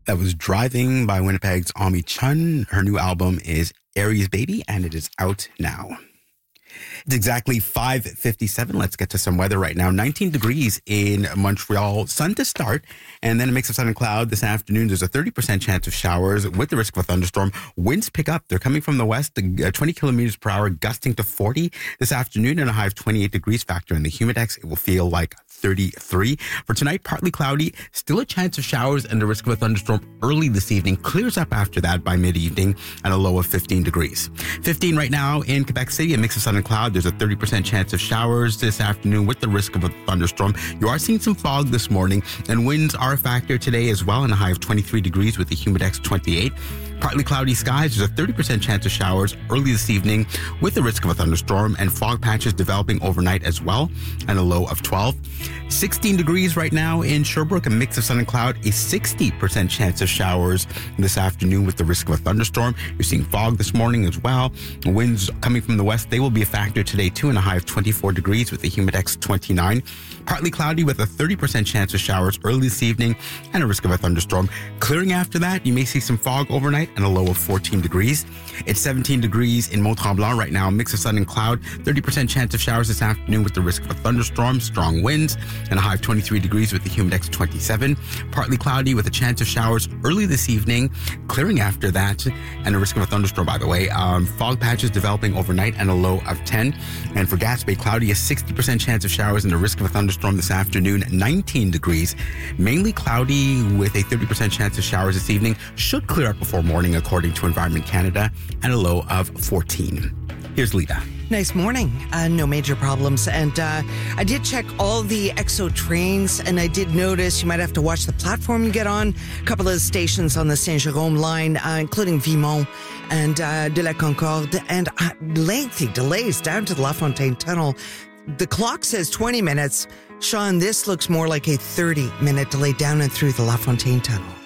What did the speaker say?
That was Driving by Winnipeg's Ami Chun. Her new album is Aries Baby, and it is out now. It's exactly 5:57. Let's get to some weather right now. 19 degrees in Montreal. Sun to start, and then a mix of sun and cloud this afternoon. There's a 30% chance of showers with the risk of a thunderstorm. Winds pick up. They're coming from the west, 20 kilometers per hour, gusting to 40 this afternoon, and a high of 28 degrees. Factor in the humidex. It will feel like 33. For tonight, partly cloudy, still a chance of showers and the risk of a thunderstorm early this evening. Clears up after that by mid-evening and a low of 15 degrees. 15 right now in Quebec City, a mix of sun and cloud. There's a 30% chance of showers this afternoon with the risk of a thunderstorm. You are seeing some fog this morning, and winds are a factor today as well, and a high of 23 degrees with the humidex 28. Partly cloudy skies. There's a 30% chance of showers early this evening with the risk of a thunderstorm, and fog patches developing overnight as well, and a low of 12. 16 degrees right now in Sherbrooke, a mix of sun and cloud, a 60% chance of showers this afternoon with the risk of a thunderstorm. You're seeing fog this morning as well. Winds coming from the west, they will be a factor today too, and a high of 24 degrees with the humidex 29. Partly cloudy with a 30% chance of showers early this evening and a risk of a thunderstorm. Clearing after that, you may see some fog overnight and a low of 14 degrees. It's 17 degrees in Mont-Tremblant right now, a mix of sun and cloud, 30% chance of showers this afternoon with the risk of a thunderstorm, strong winds, and a high of 23 degrees with the humidex 27. Partly cloudy with a chance of showers early this evening, clearing after that, and a risk of a thunderstorm, by the way. Fog patches developing overnight and a low of 10. And for Gaspé, cloudy, a 60% chance of showers and a risk of a thunderstorm this afternoon, 19 degrees. Mainly cloudy with a 30% chance of showers this evening. Should clear up before morning, according to Environment Canada, and a low of 14. Here's Lita. Nice morning. No major problems. And I did check all the EXO trains, and I did notice you might have to watch the platform you get on. A couple of stations on the Saint-Jérôme line, including Vimont and de la Concorde, and lengthy delays down to the La Fontaine Tunnel. The clock says 20 minutes. Sean, this looks more like a 30-minute delay down and through the La Fontaine Tunnel.